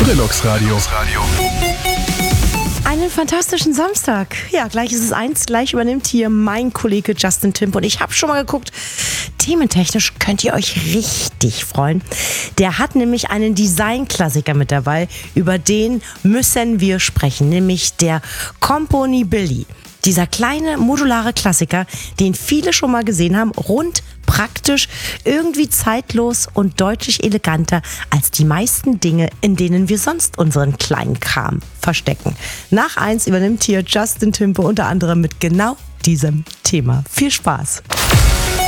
Frilox Radio. Einen fantastischen Samstag. Ja, gleich ist es 1, gleich übernimmt hier mein Kollege Justin Timp. Und ich habe schon mal geguckt, thementechnisch könnt ihr euch richtig freuen. Der hat nämlich einen Design-Klassiker mit dabei, über den müssen wir sprechen, nämlich der Company Billy. Dieser kleine modulare Klassiker, den viele schon mal gesehen haben, rund, praktisch, irgendwie zeitlos und deutlich eleganter als die meisten Dinge, in denen wir sonst unseren kleinen Kram verstecken. Nach 1 übernimmt hier Justin Timpe unter anderem mit genau diesem Thema. Viel Spaß!